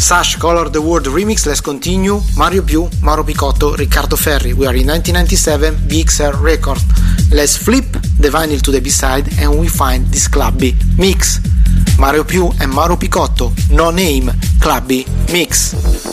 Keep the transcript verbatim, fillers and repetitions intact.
Sash Color the World Remix. Let's continue. Mario Più, Mauro Picotto, Riccardo Ferri. We are in nineteen ninety-seven B X R record. Let's flip the vinyl to the B-side and we find this clubby mix. Mario Più and Mauro Picotto, No Name Clubby Mix.